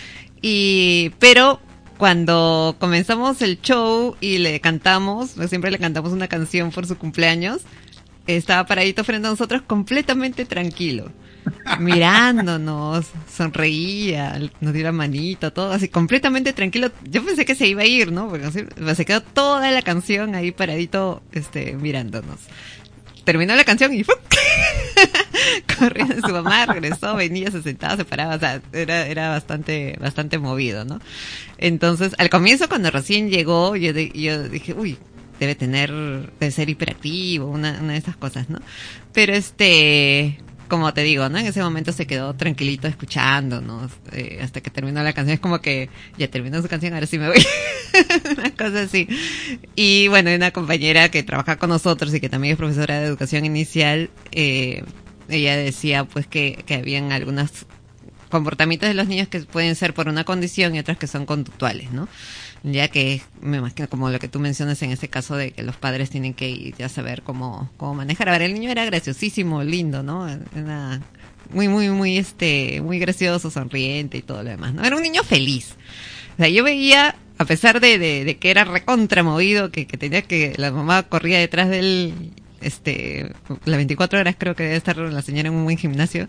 S3: Y, pero cuando comenzamos el show y le cantamos, siempre le cantamos una canción por su cumpleaños, estaba paradito frente a nosotros completamente tranquilo, mirándonos, sonreía, nos dio la manito, todo así, completamente tranquilo. Yo pensé que se iba a ir, ¿no? Porque así, se quedó toda la canción ahí paradito, este, mirándonos. Terminó la canción y ¡fup! Corriendo, su mamá regresó, venía, se sentaba, se paraba, o sea, era, era bastante, bastante movido, ¿no? Entonces, al comienzo, cuando recién llegó, yo, de, yo dije, uy, debe tener, debe ser hiperactivo, una, una de esas cosas, ¿no? Pero este, como te digo, ¿no? En ese momento se quedó tranquilito escuchándonos, eh, hasta que terminó la canción. Es como que ya terminó su canción, ahora sí me voy. Una cosa así. Y bueno, hay una compañera que trabaja con nosotros y que también es profesora de educación inicial, eh, ella decía pues que, que habían algunos comportamientos de los niños que pueden ser por una condición y otros que son conductuales, ¿no? Ya que me imagino como lo que tú mencionas en ese caso de que los padres tienen que ir ya saber cómo, cómo manejar. A ver, el niño era graciosísimo, lindo, ¿no? Era muy, muy, muy, este, muy gracioso, sonriente y todo lo demás, ¿no? Era un niño feliz. O sea, yo veía, a pesar de, de, de que era recontramovido, que, que tenía que, la mamá corría detrás de él, este, las veinticuatro horas creo que debe estar la señora en un buen gimnasio.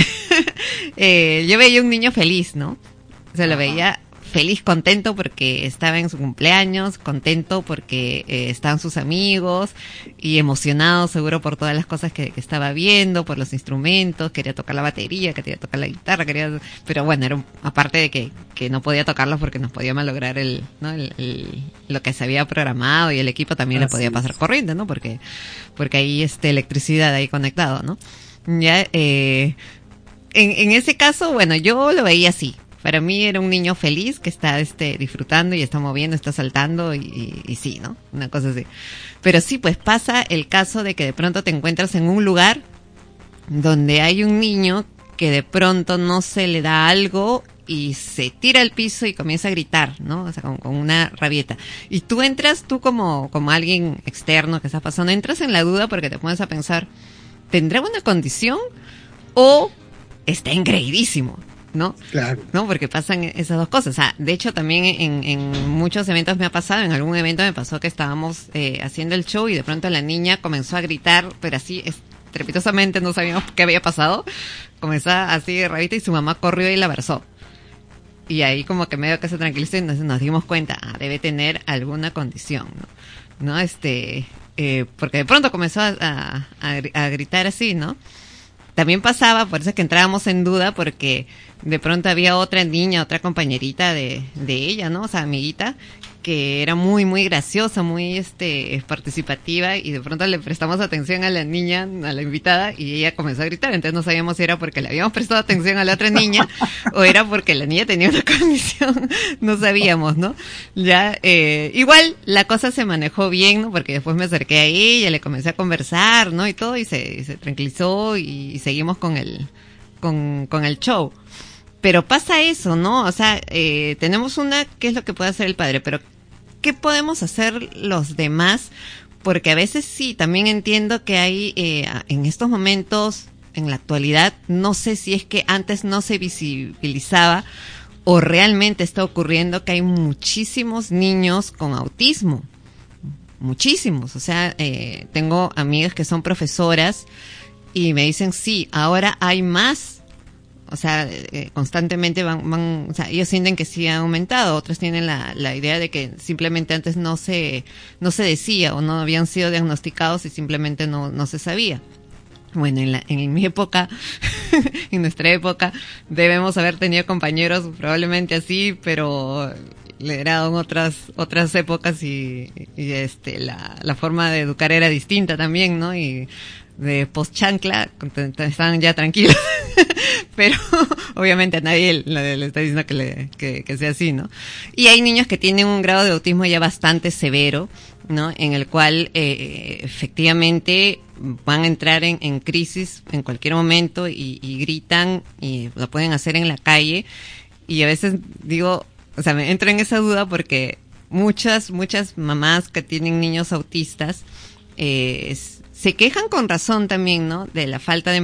S3: eh, yo veía un niño feliz, ¿no? O sea, lo veía feliz, contento porque estaba en su cumpleaños, contento porque eh, estaban sus amigos y emocionado seguro por todas las cosas que, que estaba viendo, por los instrumentos, quería tocar la batería, quería tocar la guitarra, quería, pero bueno, era un, aparte de que, que no podía tocarlos porque nos podía malograr el, ¿no? el, el, lo que se había programado y el equipo también Así le podía pasar es. corriente, ¿no? Porque, porque hay este electricidad ahí conectado, ¿no? Ya, eh, en, en ese caso, bueno, yo lo veía así. Para mí era un niño feliz que está este disfrutando y está moviendo, está saltando y, y, y sí, ¿no? Una cosa así. Pero sí, pues pasa el caso de que de pronto te encuentras en un lugar donde hay un niño que de pronto no se le da algo y se tira al piso y comienza a gritar, ¿no? O sea, con, con una rabieta. Y tú entras, tú como, como alguien externo que está pasando, entras en la duda porque te pones a pensar, ¿tendrá una condición o está engreidísimo? ¿No?
S5: Claro.
S3: No, porque pasan esas dos cosas. O sea, de hecho también en, en muchos eventos me ha pasado, en algún evento me pasó que estábamos eh, haciendo el show y de pronto la niña comenzó a gritar, pero así estrepitosamente, no sabíamos qué había pasado. Comenzó así de rabita y su mamá corrió y la abrazó. Y ahí como que medio que se tranquilizó y nos, nos dimos cuenta, ah, debe tener alguna condición, ¿no? ¿No? Este, eh, porque de pronto comenzó a, a, a gritar así, ¿no? También pasaba, por eso es que entrábamos en duda, porque de pronto había otra niña, otra compañerita de, de ella, ¿no? O sea, amiguita, que era muy, muy graciosa, muy este participativa, y de pronto le prestamos atención a la niña, a la invitada, y ella comenzó a gritar. Entonces no sabíamos si era porque le habíamos prestado atención a la otra niña o era porque la niña tenía una condición, no sabíamos, ¿no? Ya, eh, igual la cosa se manejó bien, ¿no? Porque después me acerqué a ella, le comencé a conversar, ¿no? Y todo, y se, y se tranquilizó y, y seguimos con el, con, con el show. Pero pasa eso, ¿no? O sea, eh, tenemos una, ¿qué es lo que puede hacer el padre? Pero, ¿qué podemos hacer los demás? Porque a veces sí, también entiendo que hay, eh, en estos momentos, en la actualidad, no sé si es que antes no se visibilizaba o realmente está ocurriendo que hay muchísimos niños con autismo. Muchísimos. O sea, eh, tengo amigas que son profesoras y me dicen, sí, ahora hay más. O sea, eh, constantemente van, van, o sea, ellos sienten que sí ha aumentado, otros tienen la, la idea de que simplemente antes no se, no se decía o no habían sido diagnosticados y simplemente no, no se sabía. Bueno, en la, en mi época, en nuestra época, debemos haber tenido compañeros probablemente así, pero era en otras, otras épocas y, y este, la, la forma de educar era distinta también, ¿no? Y de post chancla estaban ya tranquilos. Pero obviamente a nadie le, le está diciendo que, le, que, que sea así, ¿no? Y hay niños que tienen un grado de autismo ya bastante severo, ¿no? En el cual eh, efectivamente van a entrar en, en crisis en cualquier momento y, y gritan y lo pueden hacer en la calle. Y a veces digo, o sea, me entro en esa duda porque muchas, muchas mamás que tienen niños autistas eh, se quejan con razón también, ¿no? De la falta de